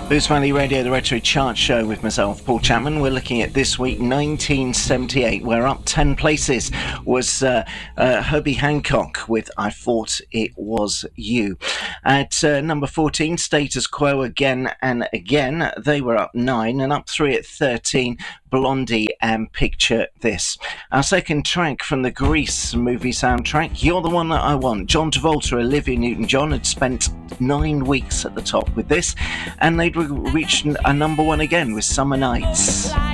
Boost Valley Radio, the Retro Chart Show with myself, Paul Chapman. We're looking at this week, 1978. We're up 10 places. Was Herbie Hancock with I Thought It Was You. At number 14, Status Quo Again and Again. They were up 9, and up 3 at 13, Blondie and Picture This. Our second track from the Grease movie soundtrack, You're the One That I Want. John Travolta, Olivia Newton-John had spent 9 weeks at the top with this, and they'd reached a number 1 again with Summer Nights.